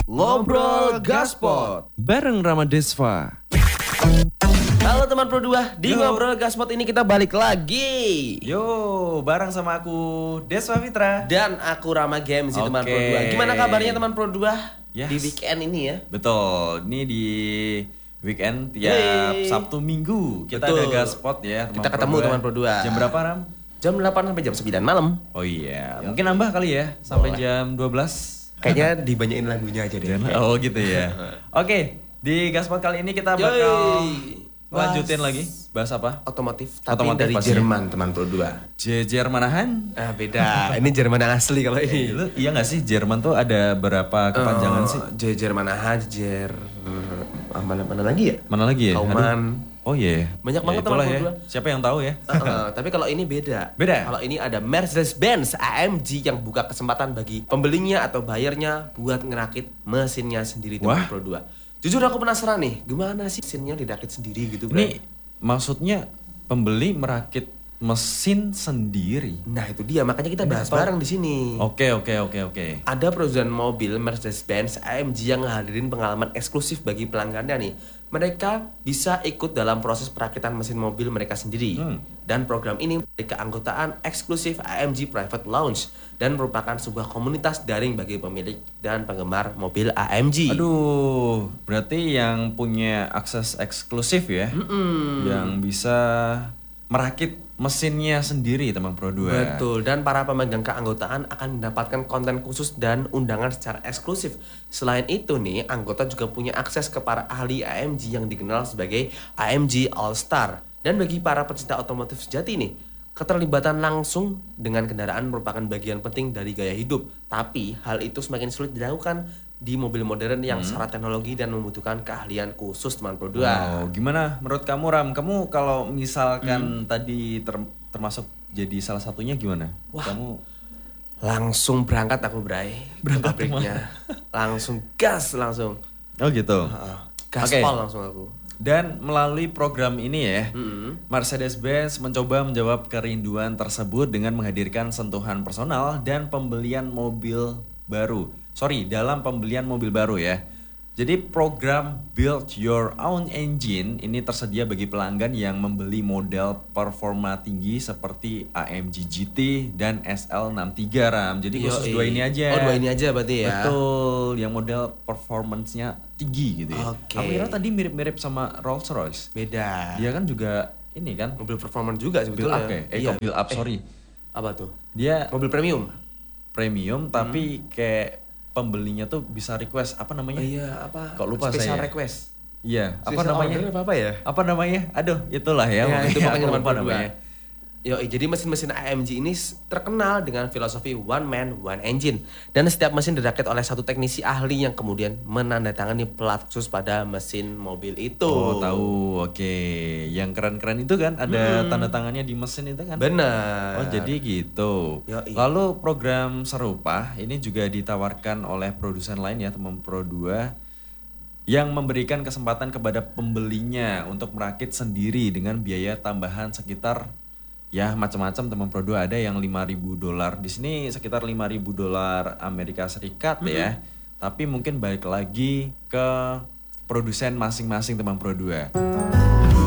Ngobrol Gaspot bareng Rama Desva. Halo teman Pro 2, di Ngobrol Gaspot ini kita balik lagi. Yo, bareng sama aku Desva Fitra. Dan aku Rama Games, teman Oke. Pro 2. Gimana kabarnya teman Pro 2? Yes. Di weekend ini ya? Betul, ini di weekend tiap Yeay. Sabtu Minggu kita Betul. ada Gaspot ya teman Kita ketemu teman Pro 2. Jam berapa Ram? Jam 8 sampai jam 9 malam. Oh iya, mungkin nambah kali ya sampai jam 12. Kayaknya dibanyain lagunya aja deh. Oh gitu ya. Oke, di Gaspot kali ini kita bakal lanjutin lagi bahas apa? Otomotif, tapi Otomotif dari pastinya. Jerman teman Pro 2. Jermanahan? Ah beda, ini Jerman yang asli kalau ini. Lu iya nggak sih Jerman tuh ada berapa kepanjangan sih? Jermanahan, mana lagi ya? Mana lagi ya? Kauman. Oh iya. Banyak banget itulah teman ya. Pro 2. Siapa yang tahu ya? Tapi kalau ini beda. Beda? Kalau ini ada Mercedes-Benz AMG yang buka kesempatan bagi pembelinya atau bayarnya buat ngerakit mesinnya sendiri teman Wah. Pro 2. Jujur aku penasaran nih, gimana sih mesinnya dirakit sendiri gitu, Bro? Ini maksudnya pembeli merakit mesin sendiri. Nah, itu dia makanya kita bahas Atau- bareng di sini. Oke. Ada perusahaan mobil Mercedes-Benz AMG yang ngehadirin pengalaman eksklusif bagi pelanggannya nih. Mereka bisa ikut dalam proses perakitan mesin mobil mereka sendiri. Dan program ini memiliki keanggotaan eksklusif AMG Private Lounge dan merupakan sebuah komunitas daring bagi pemilik dan penggemar mobil AMG. Aduh, berarti yang punya akses eksklusif ya, yang bisa merakit mesinnya sendiri teman Pro 2. Betul, dan para pemegang keanggotaan akan mendapatkan konten khusus dan undangan secara eksklusif. Selain itu nih, anggota juga punya akses ke para ahli AMG yang dikenal sebagai AMG All Star. Dan bagi para pecinta otomotif sejati nih, keterlibatan langsung dengan kendaraan merupakan bagian penting dari gaya hidup. Tapi hal itu semakin sulit dilakukan di mobil modern yang syarat teknologi dan membutuhkan keahlian khusus teman Pro 2. Wow, gimana menurut kamu Ram? Kamu kalau misalkan tadi termasuk jadi salah satunya gimana? Wah. Kamu Langsung berangkat aku, Bray. Berangkat pabriknya. Langsung gas langsung. Oh gitu. Gaspol Oke. langsung aku. Dan melalui program ini ya, Mercedes-Benz mencoba menjawab kerinduan tersebut dengan menghadirkan sentuhan personal dan pembelian mobil baru. Dalam pembelian mobil baru ya. Jadi program Build Your Own Engine ini tersedia bagi pelanggan yang membeli model performa tinggi seperti AMG GT dan SL63 Ram. Jadi khusus Yoi. dua ini aja. Oh, dua ini aja berarti ya. Betul, yang model performance-nya tinggi gitu ya. Oke. Aku kira tadi mirip-mirip sama Rolls Royce. Beda. Dia kan juga ini kan Mobil performance juga build sebetulnya. up ya. Kok build up, sorry. Apa tuh? Dia Mobil premium. premium tapi kayak pembelinya tuh bisa request apa namanya? Iya, apa? Kok lupa Special saya. request. Iya, apa Special namanya? order apa ya? Apa namanya? Aduh, itulah ya. Ya, itu Aku pokoknya lupa nomor namanya. Jadi mesin-mesin AMG ini terkenal dengan filosofi one man, one engine. Dan setiap mesin dirakit oleh satu teknisi ahli yang kemudian menandatangani plat khusus pada mesin mobil itu. Oh, tahu. Oke. Yang keren-keren itu kan ada tanda tangannya di mesin itu kan? Benar. Oh, jadi gitu. Yoi. Lalu program serupa ini juga ditawarkan oleh produsen lain ya, teman Pro 2 yang memberikan kesempatan kepada pembelinya untuk merakit sendiri dengan biaya tambahan sekitar ya macam-macam teman Pro 2. Ada yang $5.000 di sini sekitar $5.000 Amerika Serikat ya. Tapi mungkin balik lagi ke produsen masing-masing teman Pro 2.